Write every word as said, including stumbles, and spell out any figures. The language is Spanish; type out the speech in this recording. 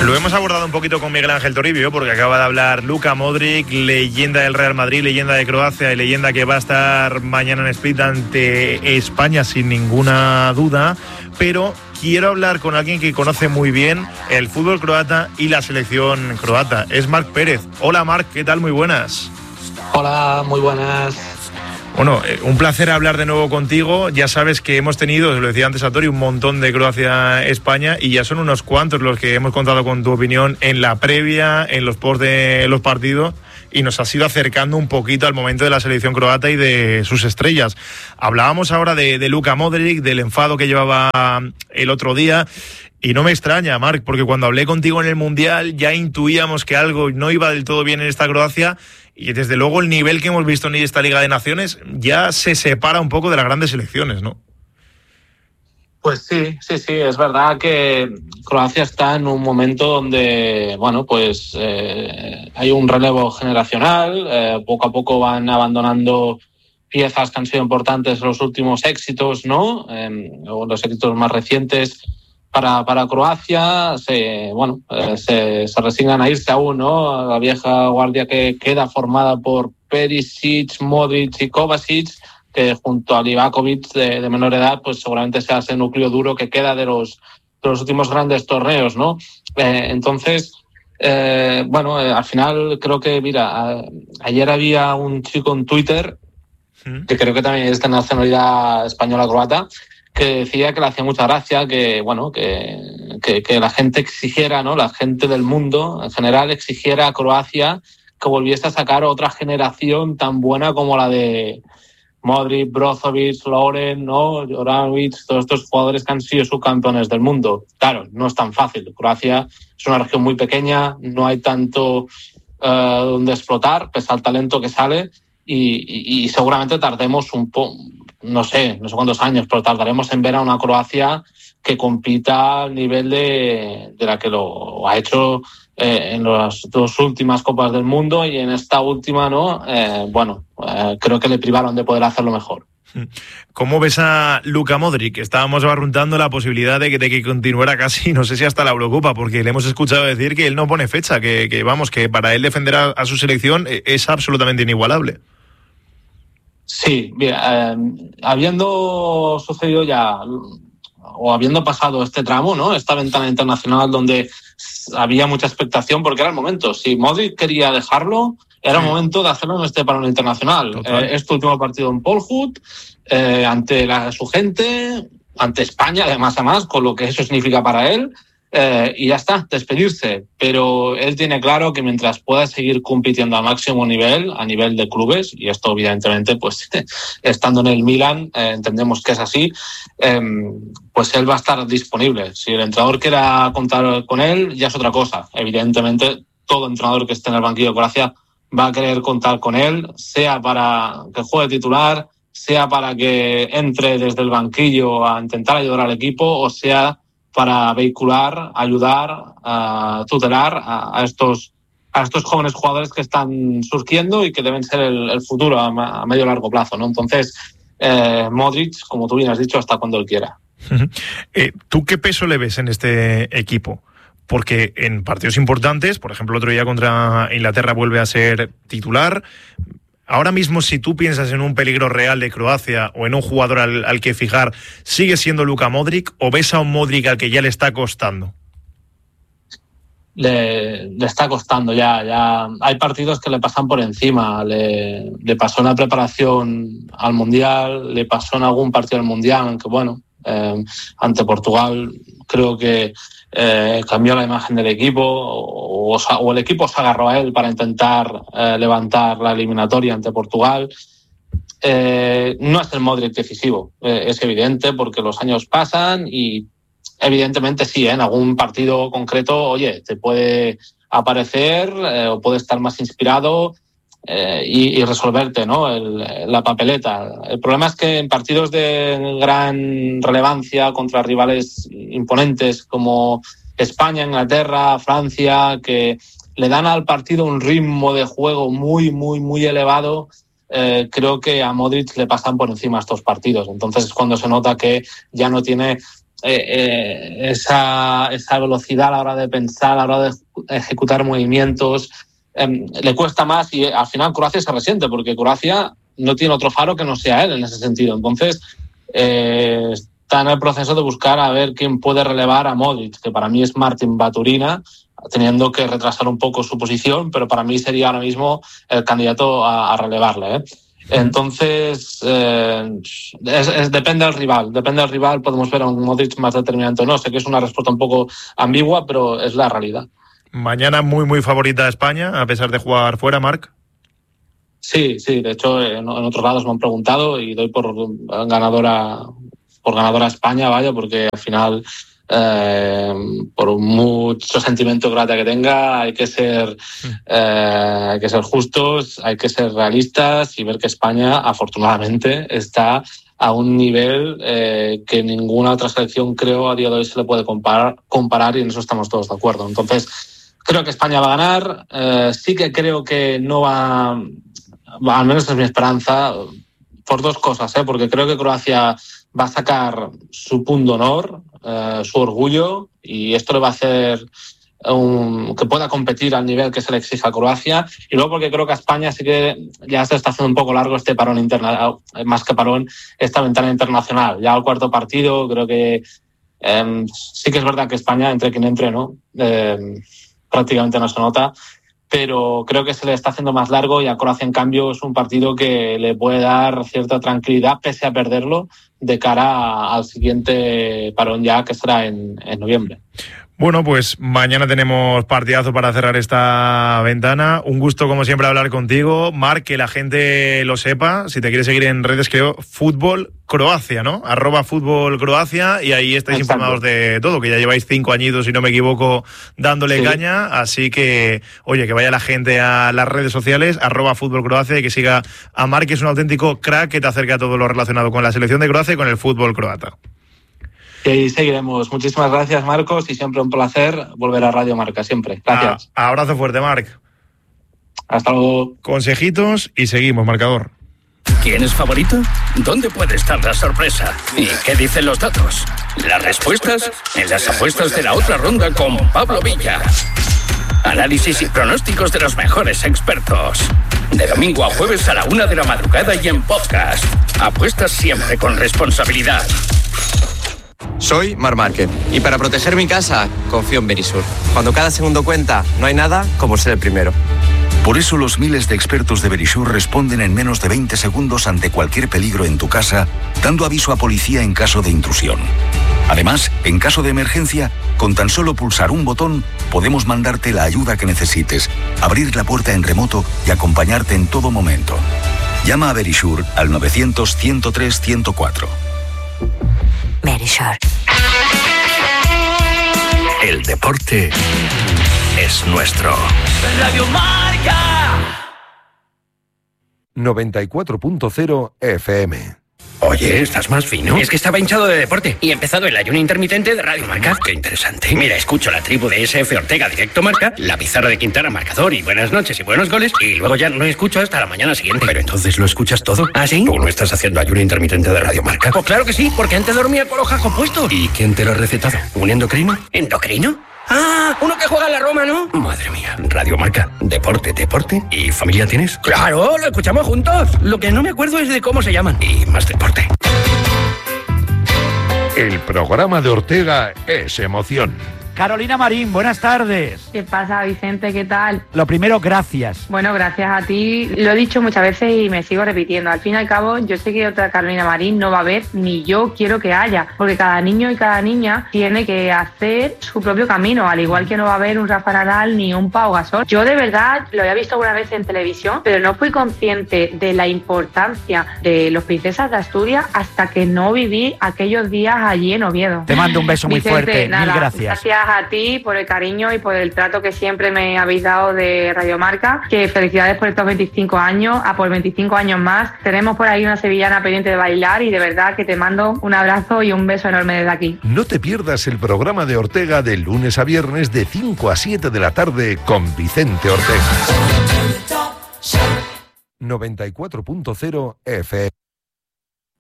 Lo hemos abordado un poquito con Miguel Ángel Toribio, porque acaba de hablar Luka Modric, leyenda del Real Madrid, leyenda de Croacia y leyenda que va a estar mañana en Split ante España sin ninguna duda, pero quiero hablar con alguien que conoce muy bien el fútbol croata y la selección croata. Es Marc Pérez. Hola Marc, ¿qué tal? Muy buenas. Hola, muy buenas. Bueno, eh, un placer hablar de nuevo contigo. Ya sabes que hemos tenido, lo decía antes a Tori, un montón de Croacia-España y ya son unos cuantos los que hemos contado con tu opinión en la previa, en los post de los partidos, y nos has ido acercando un poquito al momento de la selección croata y de sus estrellas. Hablábamos ahora de, de Luka Modric, del enfado que llevaba el otro día. Y no me extraña, Marc, porque cuando hablé contigo en el Mundial ya intuíamos que algo no iba del todo bien en esta Croacia, y desde luego el nivel que hemos visto en esta Liga de Naciones ya se separa un poco de las grandes selecciones, ¿no? Pues sí, sí, sí, es verdad que Croacia está en un momento donde, bueno, pues eh, hay un relevo generacional, eh, poco a poco van abandonando piezas que han sido importantes en los últimos éxitos, ¿no? Eh, o los éxitos más recientes para, para Croacia, se, bueno, eh, se, se resignan a irse aún, ¿no? La vieja guardia que queda formada por Perisic, Modric y Kovacic, que junto a Livakovic de, de menor edad, pues seguramente sea ese núcleo duro que queda de los, de los últimos grandes torneos, ¿no? Eh, entonces, eh, bueno, eh, al final creo que, mira, a, ayer había un chico en Twitter, ¿Mm? que creo que también es de nacionalidad española-croata, que decía que le hacía mucha gracia que, bueno, que, que, que la gente exigiera, ¿no? La gente del mundo en general exigiera a Croacia que volviese a sacar otra generación tan buena como la de Modric, Brozovic, Lovren, ¿no? Juranovic, todos estos jugadores que han sido subcampeones del mundo. Claro, no es tan fácil. Croacia es una región muy pequeña, no hay tanto uh, donde explotar, pese al talento que sale, y, y, y seguramente tardemos un poco, no sé, no sé cuántos años, pero tardaremos en ver a una Croacia que compita al nivel de, de la que lo ha hecho eh, en las dos últimas Copas del Mundo, y en esta última, ¿no? Eh, bueno, eh, creo que le privaron de poder hacerlo mejor. ¿Cómo ves a Luka Modric? Estábamos barruntando la posibilidad de que, de que continuara casi, no sé si hasta la Eurocopa, porque le hemos escuchado decir que él no pone fecha, que, que vamos, que para él defender a, a su selección es absolutamente inigualable. Sí, mira, eh, habiendo sucedido ya, o habiendo pasado este tramo, ¿no? Esta ventana internacional donde había mucha expectación, porque era el momento. Si Modric quería dejarlo, era el sí. momento de hacerlo en este parón internacional. Eh, este último partido en Polhut, eh, ante la, su gente, ante España, además a más, con lo que eso significa para él, eh, y ya está, despedirse. Pero él tiene claro que mientras pueda seguir compitiendo a máximo nivel, a nivel de clubes, y esto evidentemente, pues estando en el Milan, eh, entendemos que es así, eh, pues él va a estar disponible. Si el entrenador quiera contar con él, ya es otra cosa. Evidentemente, todo entrenador que esté en el banquillo de Croacia va a querer contar con él, sea para que juegue titular, sea para que entre desde el banquillo a intentar ayudar al equipo, o sea para vehicular, ayudar, a tutelar a, a estos a estos jóvenes jugadores que están surgiendo y que deben ser el, el futuro a, a medio y largo plazo, ¿no? Entonces, eh, Modric, como tú bien has dicho, hasta cuando él quiera. eh, ¿Tú qué peso le ves en este equipo? Porque en partidos importantes, por ejemplo, el otro día contra Inglaterra vuelve a ser titular. Ahora mismo, si tú piensas en un peligro real de Croacia o en un jugador al, al que fijar, ¿sigue siendo Luka Modric o ves a un Modric al que ya le está costando? Le, le está costando ya, ya. Hay partidos que le pasan por encima. Le, le pasó en la preparación al Mundial, le pasó en algún partido del Mundial, aunque bueno, eh, ante Portugal creo que eh, cambió la imagen del equipo, o, o el equipo se agarró a él para intentar eh, levantar la eliminatoria ante Portugal. Eh, no es el Modric decisivo, eh, es evidente, porque los años pasan y evidentemente sí, ¿eh? En algún partido concreto, oye, te puede aparecer eh, o puede estar más inspirado eh, y, y resolverte, ¿no? El, la papeleta. El problema es que en partidos de gran relevancia contra rivales imponentes como España, Inglaterra, Francia, que le dan al partido un ritmo de juego muy, muy, muy elevado, eh, creo que a Modric le pasan por encima estos partidos. Entonces es cuando se nota que ya no tiene eh, eh, esa, esa velocidad a la hora de pensar, a la hora de ejecutar movimientos, eh, le cuesta más y al final Croacia se resiente porque Croacia no tiene otro faro que no sea él en ese sentido. Entonces, eh, está en el proceso de buscar a ver quién puede relevar a Modric, que para mí es Martin Baturina, teniendo que retrasar un poco su posición, pero para mí sería ahora mismo el candidato a, a relevarle, ¿eh? Entonces, eh, es, es, depende del rival, depende del rival, podemos ver a un Modric más determinante o no. Sé que es una respuesta un poco ambigua, pero es la realidad. Mañana muy, muy favorita a España, a pesar de jugar fuera, Marc. Sí, sí, de hecho en, en otros lados me han preguntado y doy por ganadora por ganadora a España, vaya, porque al final, eh, por mucho sentimiento grata que tenga, hay que ser eh, hay que ser justos, hay que ser realistas y ver que España, afortunadamente, está a un nivel eh, que ninguna otra selección, creo, a día de hoy se le puede comparar, comparar y en eso estamos todos de acuerdo. Entonces, creo que España va a ganar. Eh, sí que creo que no va... Al menos es mi esperanza, por dos cosas, ¿eh? Porque creo que Croacia va a sacar su punto de honor, eh, su orgullo, y esto le va a hacer un, que pueda competir al nivel que se le exige a Croacia. Y luego porque creo que a España sí que ya se está haciendo un poco largo este parón interna, más que parón, esta ventana internacional. Ya al cuarto partido creo que eh, sí que es verdad que España, entre quien entre, ¿no? Eh, prácticamente no se nota, pero creo que se le está haciendo más largo y a Croacia, en cambio, es un partido que le puede dar cierta tranquilidad, pese a perderlo, de cara al siguiente parón ya, que será en, en noviembre. Bueno, pues mañana tenemos partidazo para cerrar esta ventana. Un gusto, como siempre, hablar contigo. Marc, que la gente lo sepa, si te quieres seguir en redes, creo, Fútbol Croacia, ¿no? Arroba Fútbol Croacia, y ahí estáis Exacto. informados de todo, que ya lleváis cinco añitos, si no me equivoco, dándole sí. caña. Así que, oye, que vaya la gente a las redes sociales, arroba Fútbol Croacia, y que siga a Marc, que es un auténtico crack que te acerca a todo lo relacionado con la selección de Croacia y con el fútbol croata. Y seguiremos. Muchísimas gracias, Marcos, y siempre un placer volver a Radio Marca, siempre. Gracias. A, abrazo fuerte, Marc. Hasta luego. Consejitos y seguimos, marcador. ¿Quién es favorito? ¿Dónde puede estar la sorpresa? ¿Y qué dicen los datos? Las respuestas en las apuestas de la otra ronda con Pablo Villa. Análisis y pronósticos de los mejores expertos. De domingo a jueves a la una de la madrugada y en podcast. Apuestas siempre con responsabilidad. Soy Marc Márquez y para proteger mi casa confío en Verisur. Cuando cada segundo cuenta, no hay nada como ser el primero. Por eso los miles de expertos de Verisur responden en menos de veinte segundos ante cualquier peligro en tu casa, dando aviso a policía en caso de intrusión. Además, en caso de emergencia, con tan solo pulsar un botón, podemos mandarte la ayuda que necesites, abrir la puerta en remoto y acompañarte en todo momento. Llama a Verisur al novecientos, ciento tres, ciento cuatro. Verisur. El deporte es nuestro. Radio Marca. noventa y cuatro punto cero F M. Oye, ¿estás más fino? Es que estaba hinchado de deporte y he empezado el ayuno intermitente de Radio Marca. Qué interesante. Mira, escucho la tribu de S F Ortega Directo Marca, la pizarra de Quintana Marcador y buenas noches y buenos goles, y luego ya no escucho hasta la mañana siguiente. Pero entonces lo escuchas todo. ¿Ah, sí? ¿Tú no estás haciendo ayuno intermitente de Radio Marca? Pues claro que sí, porque antes dormía con los jajos puestos. ¿Y quién te lo ha recetado? ¿Un endocrino? ¿Endocrino? Ah, uno que juega en la Roma, ¿no? Madre mía. Radio Marca. Deporte, deporte. ¿Y familia tienes? Claro, lo escuchamos juntos. Lo que no me acuerdo es de cómo se llaman. Y más deporte. El programa de Ortega es emoción. Carolina Marín, buenas tardes. ¿Qué pasa, Vicente? ¿Qué tal? Lo primero, gracias. Bueno, gracias a ti. Lo he dicho muchas veces y me sigo repitiendo. Al fin y al cabo, yo sé que otra Carolina Marín no va a haber, ni yo quiero que haya, porque cada niño y cada niña tiene que hacer su propio camino, al igual que no va a haber un Rafa Nadal ni un Pau Gasol. Yo de verdad lo había visto alguna vez en televisión, pero no fui consciente de la importancia de los Princesas de Asturias hasta que no viví aquellos días allí en Oviedo. Te mando un beso muy Vicente, fuerte, nada, mil gracias. Gracias a ti por el cariño y por el trato que siempre me habéis dado de Radio Marca, que felicidades por estos veinticinco años, a por veinticinco años más. Tenemos por ahí una sevillana pendiente de bailar y de verdad que te mando un abrazo y un beso enorme desde aquí. No te pierdas el programa de Ortega de lunes a viernes de cinco a siete de la tarde con Vicente Ortega. noventa y cuatro punto cero F M.